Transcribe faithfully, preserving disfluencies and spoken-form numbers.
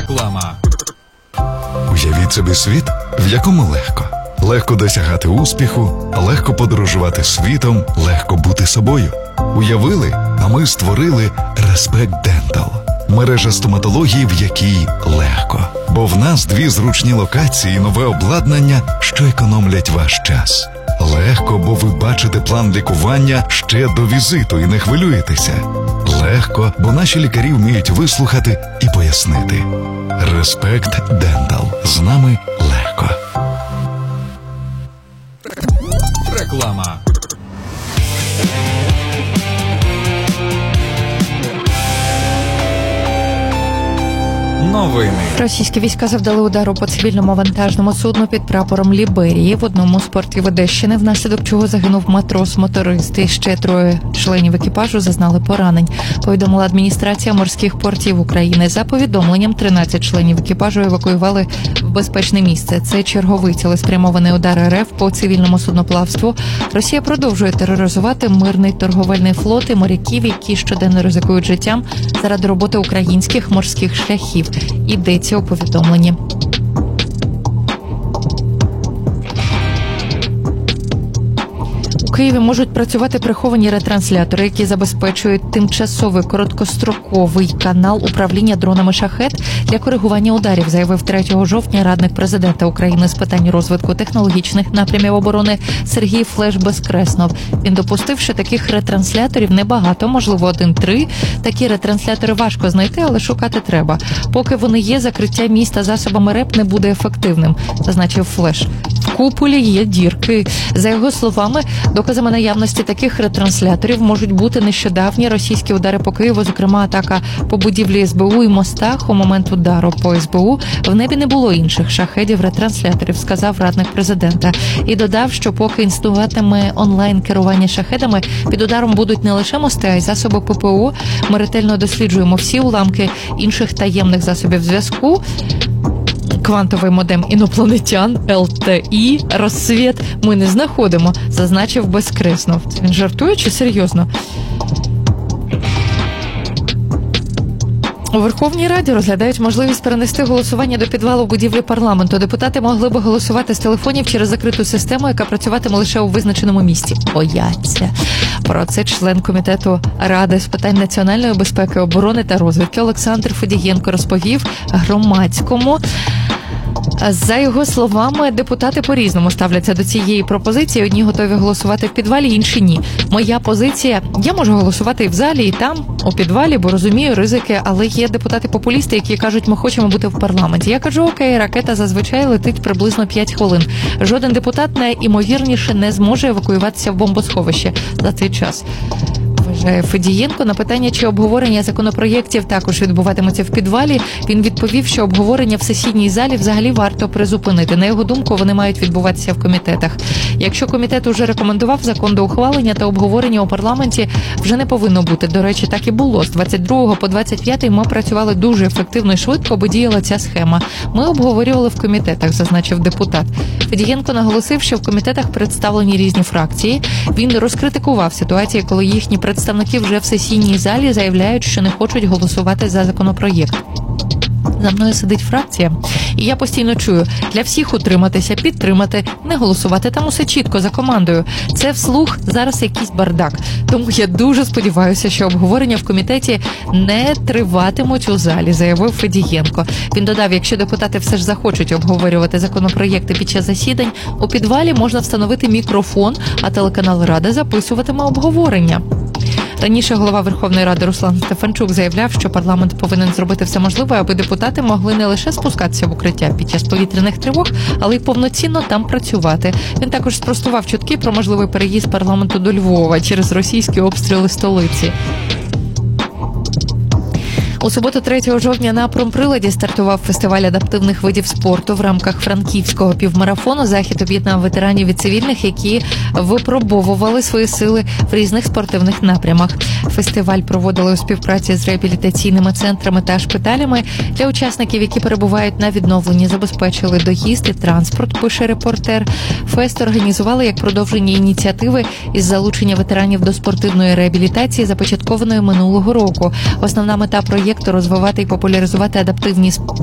Реклама. Уявіть собі світ, в якому легко. Легко досягати успіху, легко подорожувати світом, легко бути собою. Уявили, а ми створили Respect Dental. Мережа стоматології, в якій легко. Бо в нас дві зручні локації і нове обладнання, що економлять ваш час. Легко, бо ви бачите план лікування ще до візиту і не хвилюєтеся. Легко, бо наші лікарі вміють вислухати і пояснити. Respect Dental. З нами легко. Реклама. Новини. Російські війська завдали удару по цивільному вантажному судну під прапором Ліберії в одному з портів Одещини, внаслідок чого загинув матрос-моторист і ще троє членів екіпажу зазнали поранень. Повідомила адміністрація морських портів України. За повідомленням, тринадцять членів екіпажу евакуювали в безпечне місце. Це черговий цілеспрямований удар РФ по цивільному судноплавству. Росія продовжує тероризувати мирний торговельний флот і моряків, які щоденно ризикують життям заради роботи українських морських шляхів. Йдеться у повідомленні. У Києві можуть працювати приховані ретранслятори, які забезпечують тимчасовий короткостроковий канал управління дронами «Шахед» для коригування ударів, заявив третього жовтня радник президента України з питань розвитку технологічних напрямів оборони Сергій Флеш-Безкреснов. Він допустив, що таких ретрансляторів небагато, можливо, один-три. Такі ретранслятори важко знайти, але шукати треба. Поки вони є, закриття міста засобами РЕП не буде ефективним, зазначив Флеш. В куполі є дірки. За його словами, доказами наявності таких ретрансляторів можуть бути нещодавні російські удари по Києву, зокрема атака по будівлі ес бе у і мостах. У момент удару по ес бе у в небі не було інших шахедів-ретрансляторів, сказав радник президента. І додав, що поки існуватиме онлайн-керування шахедами, під ударом будуть не лише мости, а й засоби пе пе о. Ми ретельно досліджуємо всі уламки інших таємних засобів зв'язку. Квантовий модем інопланетян, ел те і, розсвіт ми не знаходимо, зазначив Безкреснов. Він жартує чи серйозно? У Верховній Раді розглядають можливість перенести голосування до підвалу будівлі парламенту. Депутати могли би голосувати з телефонів через закриту систему, яка працюватиме лише у визначеному місці. Бояться. Про це член комітету Ради з питань національної безпеки, оборони та розвідки Олександр Федієнко розповів громадському. За його словами, депутати по-різному ставляться до цієї пропозиції. Одні готові голосувати в підвалі, інші ні. Моя позиція – я можу голосувати і в залі, і там, у підвалі, бо розумію ризики, але є депутати-популісти, які кажуть, ми хочемо бути в парламенті. Я кажу, окей, ракета зазвичай летить приблизно п'ять хвилин. Жоден депутат найімовірніше не зможе евакуюватися в бомбосховище за цей час. Вважає Федієнко. На питання, чи обговорення законопроєктів також відбуватиметься в підвалі, він відповів, що обговорення в сесійній залі взагалі варто призупинити. На його думку, вони мають відбуватися в комітетах. Якщо комітет уже рекомендував закон до ухвалення, то обговорення у парламенті вже не повинно бути. До речі, так і було. З двадцять другого по двадцять п'ятий ми працювали дуже ефективно і швидко, бо діяла ця схема. Ми обговорювали в комітетах, зазначив депутат. Федієнко наголосив, що в комітетах представлені різні фракції. Він розкритикував ситуацію, коли їхні представники вже в сесійній залі заявляють, що не хочуть голосувати за законопроєкт. За мною сидить фракція, і я постійно чую, для всіх утриматися, підтримати, не голосувати, там усе чітко, за командою. Це вслух зараз якийсь бардак. Тому я дуже сподіваюся, що обговорення в комітеті не триватимуть у залі, заявив Федієнко. Він додав, якщо депутати все ж захочуть обговорювати законопроєкти під час засідань, у підвалі можна встановити мікрофон, а телеканал Рада записуватиме обговорення. Раніше голова Верховної Ради Руслан Стефанчук заявляв, що парламент повинен зробити все можливе, аби депутати могли не лише спускатися в укриття під час повітряних тривог, але й повноцінно там працювати. Він також спростував чутки про можливий переїзд парламенту до Львова через російські обстріли столиці. У суботу, третього жовтня, на Промприладі стартував фестиваль адаптивних видів спорту в рамках франківського півмарафону. Захід об'єднав ветеранів і цивільних, які випробовували свої сили в різних спортивних напрямах. Фестиваль проводили у співпраці з реабілітаційними центрами та шпиталями. Для учасників, які перебувають на відновленні, забезпечили доїзд і транспорт, пише репортер. Фест організували як продовження ініціативи із залучення ветеранів до спортивної реабілітації, започаткованої минулого року. Основна мета проєкту – розвивати і популяризувати адаптивні